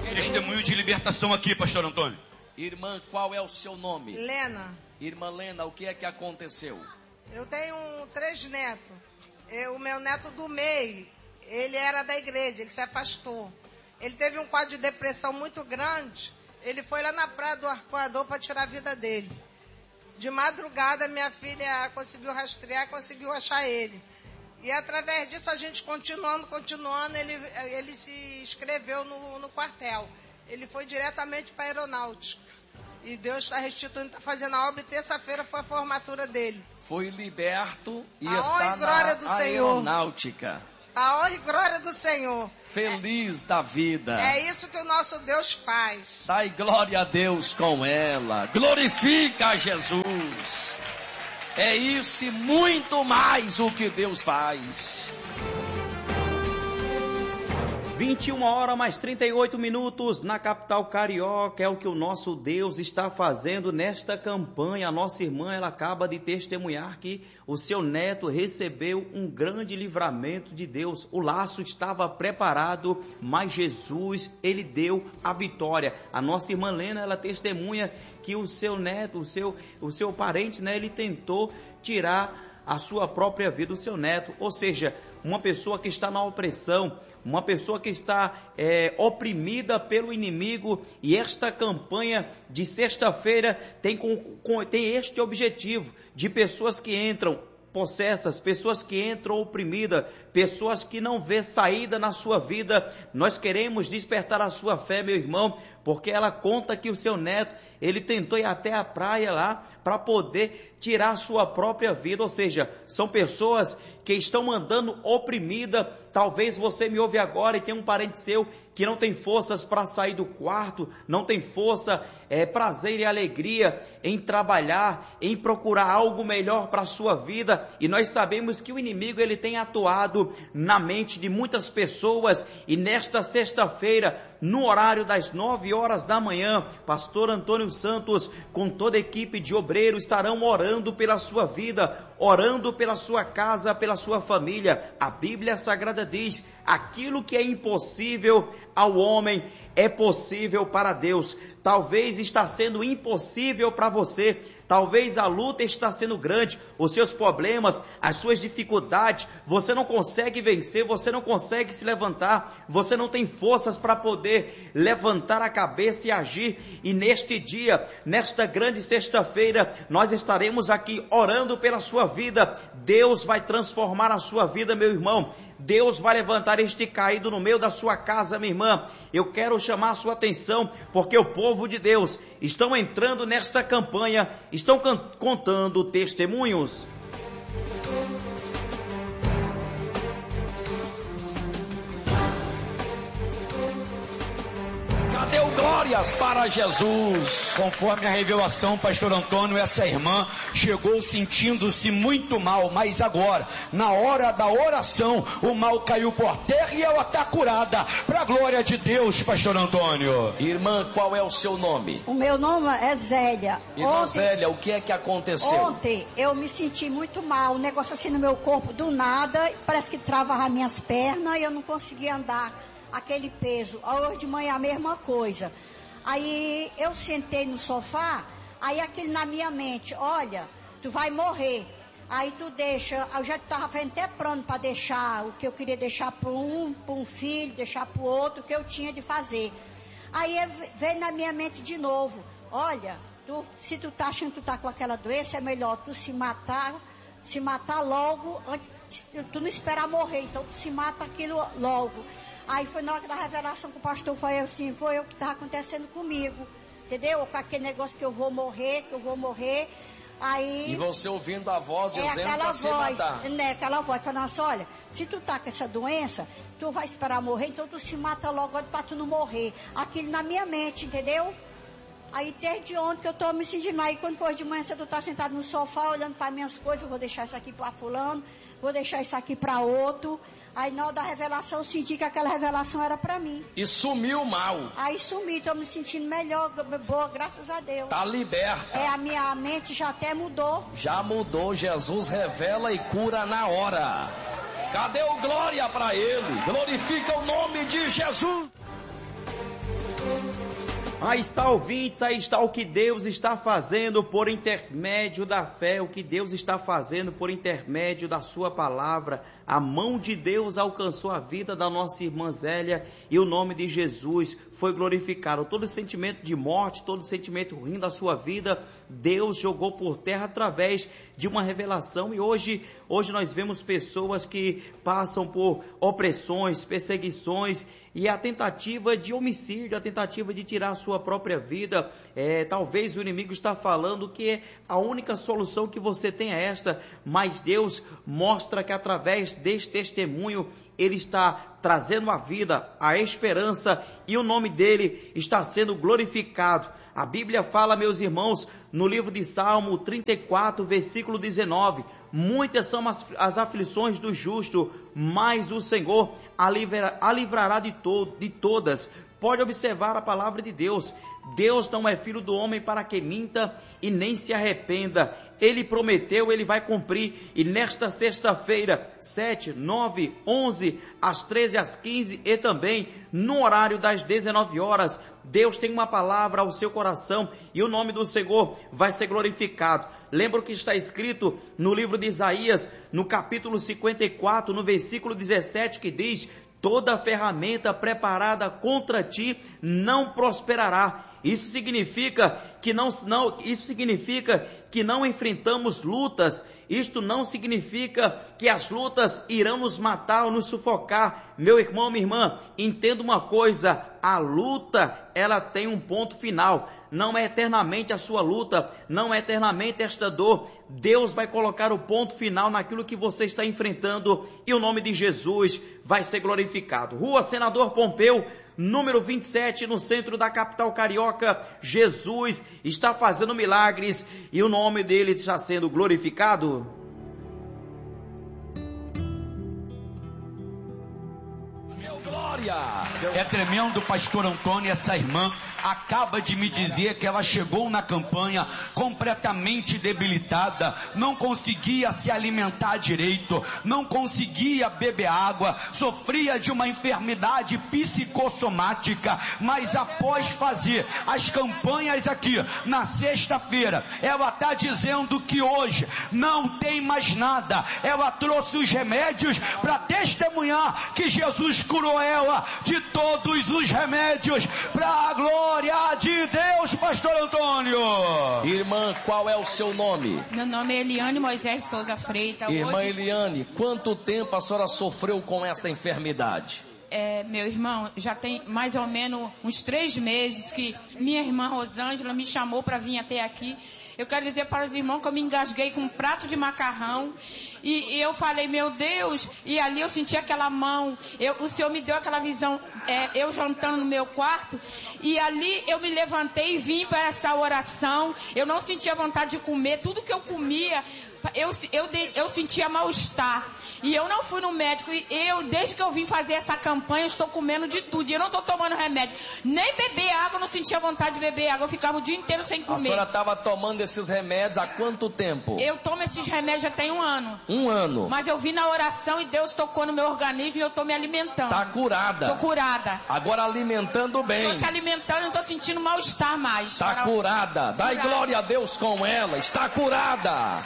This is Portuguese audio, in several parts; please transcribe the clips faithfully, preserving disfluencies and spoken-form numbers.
Testemunho de libertação aqui, pastor Antônio. Irmã, qual é o seu nome? Lena. Irmã Lena, o que é que aconteceu? Eu tenho três netos. Eu, o meu neto do meio, ele era da igreja, ele se afastou. Ele teve um quadro de depressão muito grande. Ele foi lá na praia do Arcoador para tirar a vida dele. De madrugada, minha filha conseguiu rastrear, conseguiu achar ele. E através disso, a gente continuando, continuando, ele, ele se inscreveu no, no quartel. Ele foi diretamente para a aeronáutica. E Deus está restituindo, está fazendo a obra, e terça-feira foi a formatura dele. Foi liberto e a está na aeronáutica. A honra e glória do Senhor. Feliz é, da vida. É isso que o nosso Deus faz. Dai glória a Deus com ela. Glorifica a Jesus. É isso e muito mais o que Deus faz. vinte e uma horas mais trinta e oito minutos na capital carioca, é o que o nosso Deus está fazendo nesta campanha. A nossa irmã, ela acaba de testemunhar que o seu neto recebeu um grande livramento de Deus. O laço estava preparado, mas Jesus, ele deu a vitória. A nossa irmã Lena, ela testemunha que o seu neto, o seu, o seu parente, né, ele tentou tirar a sua própria vida, o seu neto, ou seja, uma pessoa que está na opressão, uma pessoa que está é, oprimida pelo inimigo, e esta campanha de sexta-feira tem, com, com, tem este objetivo, de pessoas que entram possessas, pessoas que entram oprimidas, pessoas que não vê saída na sua vida. Nós queremos despertar a sua fé, meu irmão, porque ela conta que o seu neto, ele tentou ir até a praia lá para poder tirar a sua própria vida, ou seja, são pessoas que estão mandando oprimida. Talvez você me ouve agora e tem um parente seu que não tem forças para sair do quarto, não tem força, é, prazer e alegria em trabalhar, em procurar algo melhor para a sua vida, e nós sabemos que o inimigo, ele tem atuado na mente de muitas pessoas, e nesta sexta-feira, no horário das nove horas da manhã, pastor Antônio Santos, com toda a equipe de obreiros, estarão orando pela sua vida, orando pela sua casa, pela sua família. A Bíblia Sagrada diz: aquilo que é impossível ao homem é possível para Deus. Talvez está sendo impossível para você, talvez a luta está sendo grande, os seus problemas, as suas dificuldades, você não consegue vencer, você não consegue se levantar, você não tem forças para poder levantar a cabeça e agir. E neste dia, nesta grande sexta-feira, nós estaremos aqui orando pela sua vida. Deus vai transformar a sua vida, meu irmão. Deus vai levantar este caído no meio da sua casa, minha irmã. Eu quero chamar a sua atenção, porque o povo de Deus estão entrando nesta campanha, estão contando testemunhos. Deu glórias para Jesus. Conforme a revelação, pastor Antônio, essa irmã chegou sentindo-se muito mal, mas agora, na hora da oração, o mal caiu por terra e ela está curada, para a glória de Deus, pastor Antônio. Irmã, qual é o seu nome? O meu nome é Zélia. Irmã ontem, Zélia, o que é que aconteceu? Ontem eu me senti muito mal, um negócio assim no meu corpo, do nada, parece que travava as minhas pernas e eu não conseguia andar. Aquele peso, hoje de manhã a mesma coisa. Aí eu sentei no sofá, aí aquele na minha mente: olha, tu vai morrer. Aí tu deixa, eu já estava fazendo até plano para deixar o que eu queria deixar para um, para um filho, deixar para o outro, o que eu tinha de fazer. Aí veio na minha mente de novo: olha, tu, se tu tá achando que tu tá com aquela doença, é melhor tu se matar, se matar logo, tu não esperar morrer, então tu se mata aquilo logo. Aí foi na hora da revelação que o pastor foi assim, foi o que estava acontecendo comigo, entendeu? Com aquele negócio que eu vou morrer, que eu vou morrer. Aí, e você ouvindo a voz dizendo é para se matar. Né, aquela voz falando assim: olha, se tu tá com essa doença, tu vai esperar morrer, então tu se mata logo para tu não morrer. Aquilo na minha mente, entendeu? Aí desde ontem que eu tô me sentindo, aí quando for de manhã tu tá sentado no sofá olhando para minhas coisas, eu vou deixar isso aqui para fulano, vou deixar isso aqui para outro. Aí na hora da revelação eu senti que aquela revelação era para mim. E sumiu o mal. Aí sumi, tô me sentindo melhor, boa, graças a Deus. Tá liberta. É, a minha mente já até mudou. Já mudou, Jesus revela e cura na hora. Cadê o glória para ele? Glorifica o nome de Jesus. Aí está, ouvintes, aí está o que Deus está fazendo por intermédio da fé, o que Deus está fazendo por intermédio da sua palavra. A mão de Deus alcançou a vida da nossa irmã Zélia e o nome de Jesus foi glorificado. Todo sentimento de morte, todo sentimento ruim da sua vida, Deus jogou por terra através de uma revelação. E hoje, hoje nós vemos pessoas que passam por opressões, perseguições e a tentativa de homicídio, a tentativa de tirar a sua própria vida. É, talvez o inimigo está falando que a única solução que você tem é esta, mas Deus mostra que através deste testemunho Ele está trazendo a vida, a esperança, e o nome dele está sendo glorificado. A Bíblia fala, meus irmãos, no livro de Salmo trinta e quatro, versículo dezenove, muitas são as, as aflições do justo, mas o Senhor a, livra, a livrará de, to, de todas. Pode observar a palavra de Deus. Deus não é filho do homem para que minta e nem se arrependa. Ele prometeu, Ele vai cumprir. E nesta sexta-feira, sete, nove, onze, às treze, às quinze e também no horário das dezenove horas, Deus tem uma palavra ao seu coração e o nome do Senhor vai ser glorificado. Lembra o que está escrito no livro de Isaías, no capítulo cinquenta e quatro, no versículo dezessete, que diz: toda ferramenta preparada contra ti não prosperará. Isso significa que não, não, isso significa que não enfrentamos lutas. Isto não significa que as lutas irão nos matar ou nos sufocar. Meu irmão, minha irmã, entenda uma coisa: a luta, ela tem um ponto final. Não é eternamente a sua luta, não é eternamente esta dor. Deus vai colocar o ponto final naquilo que você está enfrentando e o nome de Jesus vai ser glorificado. Rua Senador Pompeu, número vinte e sete, no centro da capital carioca. Jesus está fazendo milagres e o nome dele está sendo glorificado. Meu glória! É tremendo, pastor Antônio. Essa irmã acaba de me dizer que ela chegou na campanha completamente debilitada, não conseguia se alimentar direito, não conseguia beber água, sofria de uma enfermidade psicossomática, mas após fazer as campanhas aqui na sexta-feira, ela está dizendo que hoje não tem mais nada. Ela trouxe os remédios para testemunhar que Jesus curou ela de todos os remédios, para a glória de Deus, pastor Antônio. Irmã, qual é o seu nome? Meu nome é Eliane Moisés de Souza Freitas. Irmã Hoje... Eliane, quanto tempo a senhora sofreu com esta enfermidade? É, meu irmão, já tem mais ou menos uns três meses que minha irmã Rosângela me chamou para vir até aqui. Eu quero dizer para os irmãos que eu me engasguei com um prato de macarrão e, e eu falei, meu Deus, e ali eu senti aquela mão, eu, o Senhor me deu aquela visão, é, eu jantando no meu quarto, e ali eu me levantei e vim para essa oração. Eu não sentia vontade de comer, tudo que eu comia, eu, eu, eu sentia mal-estar. E eu não fui no médico, e eu, desde que eu vim fazer essa campanha, eu estou comendo de tudo, e eu não estou tomando remédio. Nem beber água, eu não sentia vontade de beber água, eu ficava o dia inteiro sem comer. A senhora estava tomando esses remédios há quanto tempo? Eu tomo esses remédios já tem um ano. Um ano? Mas eu vim na oração e Deus tocou no meu organismo e eu estou me alimentando. Está curada? Estou curada. Agora alimentando bem. Estou se alimentando e não estou sentindo mal-estar mais. Está para... curada. Dai glória a Deus com ela. Está curada.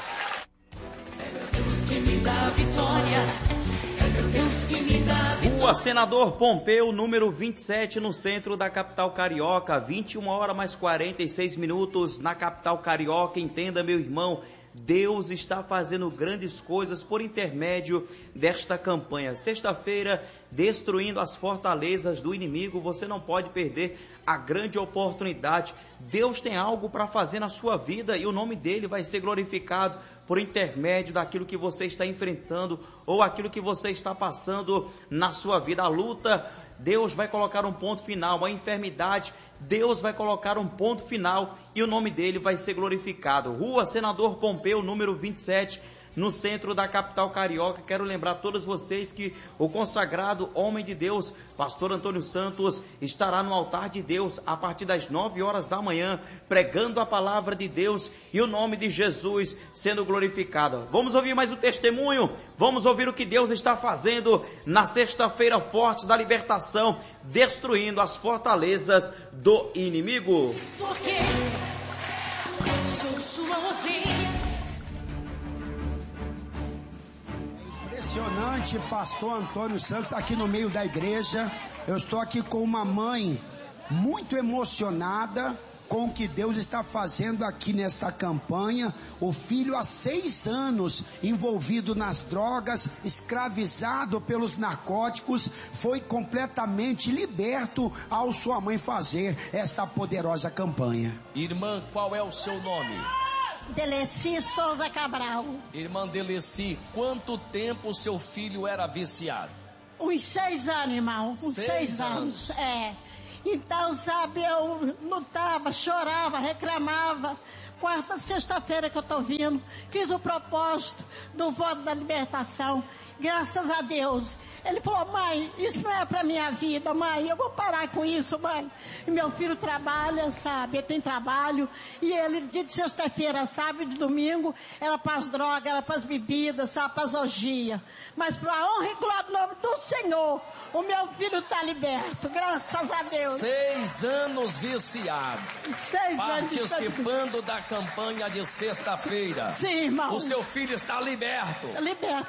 É meu Deus que me dá a vitória. É meu Deus que me dá a vitória. Rua Senador Pompeu, número vinte e sete, no centro da capital carioca. vinte e uma horas mais quarenta e seis minutos na capital carioca. Entenda, meu irmão, Deus está fazendo grandes coisas por intermédio desta campanha. Sexta-feira, destruindo as fortalezas do inimigo. Você não pode perder a grande oportunidade. Deus tem algo para fazer na sua vida e o nome dele vai ser glorificado por intermédio daquilo que você está enfrentando ou aquilo que você está passando na sua vida. A luta, Deus vai colocar um ponto final. A enfermidade, Deus vai colocar um ponto final e o nome dele vai ser glorificado. Rua Senador Pompeu, número vinte e sete, no centro da capital carioca. Quero lembrar a todos vocês que o consagrado homem de Deus, pastor Antônio Santos, estará no altar de Deus a partir das nove horas da manhã, pregando a palavra de Deus e o nome de Jesus sendo glorificado. Vamos ouvir mais um testemunho, vamos ouvir o que Deus está fazendo na sexta-feira forte da libertação, destruindo as fortalezas do inimigo. Porque sou sua ovelha. Impressionante, pastor Antônio Santos, aqui no meio da igreja. Eu estou aqui com uma mãe muito emocionada com o que Deus está fazendo aqui nesta campanha. O filho há seis anos envolvido nas drogas, escravizado pelos narcóticos, foi completamente liberto ao sua mãe fazer esta poderosa campanha. Irmã, qual é o seu nome? Deleci Souza Cabral. Irmã Deleci, quanto tempo o seu filho era viciado? Uns seis anos, irmão. Uns seis, seis anos. anos. É. Então, sabe, eu lutava, chorava, reclamava. Com essa sexta-feira que eu estou vindo, fiz o propósito do voto da libertação. Graças a Deus. Ele falou, mãe, isso não é para minha vida, mãe, eu vou parar com isso, mãe. E meu filho trabalha, sabe, ele tem trabalho. E ele, dia de sexta-feira, sábado e domingo, era para as drogas, era para as bebidas, sabe, para as orgias. Mas para a honra e glória do nome do Senhor, o meu filho está liberto, graças a Deus. Seis anos viciado. Seis anos. Participando da campanha de sexta-feira. Sim, irmão. O seu filho está liberto. Liberto.